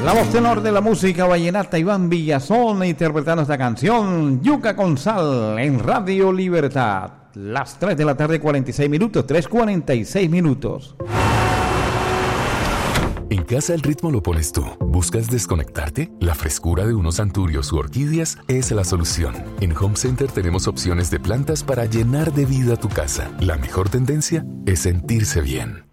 La voz tenor de la música vallenata, Iván Villazón, interpretando esta canción, Yuca con Sal, en Radio Libertad. Las 3 de la tarde, 46 minutos, 3:46 minutos. En casa el ritmo lo pones tú. ¿Buscas desconectarte? La frescura de unos anturios u orquídeas es la solución. En Home Center tenemos opciones de plantas para llenar de vida tu casa. La mejor tendencia es sentirse bien.